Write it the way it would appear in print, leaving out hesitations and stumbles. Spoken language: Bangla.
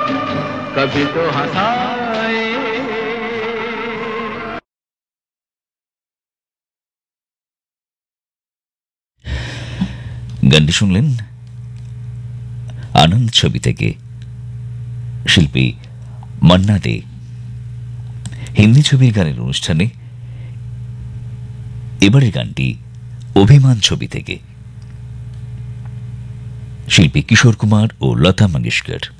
कभी तो हंसाए। গানটি শুনলেন আনন্দ ছবি থেকে, শিল্পী মান্না দে। হিন্দি ছবির গানের অনুষ্ঠানে এবারের গানটি অভিমান ছবি থেকে, শিল্পী কিশোর কুমার ও লতা মঙ্গেশকর।